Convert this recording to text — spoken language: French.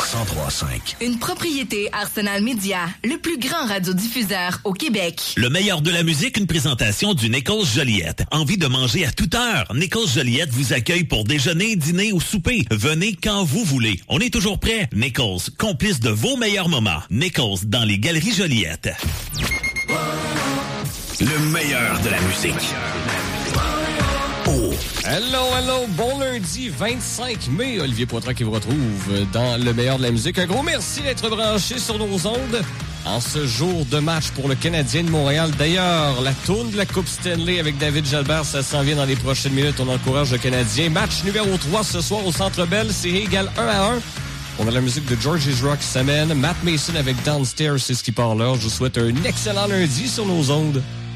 103.5. Une propriété Arsenal Media, le plus grand radiodiffuseur au Québec. Le meilleur de la musique, une présentation du Nichols Joliette. Envie de manger à toute heure? Nichols Joliette vous accueille pour déjeuner, dîner ou souper. Venez quand vous voulez. On est toujours prêt. Nichols, complice de vos meilleurs moments. Nichols, dans les Galeries Joliette. Le meilleur de la musique. Oh. Hello, bon lundi 25 mai. Olivier Poitras qui vous retrouve dans le meilleur de la musique. Un gros merci d'être branché sur nos ondes en ce jour de match pour le Canadien de Montréal. D'ailleurs, la tourne de la Coupe Stanley avec David Jalbert, ça s'en vient dans les prochaines minutes. On encourage le Canadien. Match numéro 3 ce soir au Centre Bell. Série égale 1-1. On a la musique de George's Rock qui s'amène. Matt Mason avec Downstairs, c'est ce qui part là. Je vous souhaite un excellent lundi sur nos ondes.